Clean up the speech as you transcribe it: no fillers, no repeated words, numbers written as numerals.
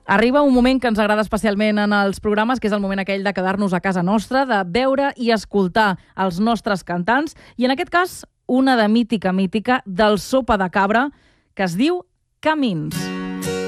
Arriba un moment que ens agrada especialment en els programes, que és el moment aquell de quedar-nos a casa nostra, de veure i escoltar els nostres cantants, i en aquest cas una de mítica del Sopa de Cabra, que es diu Camins.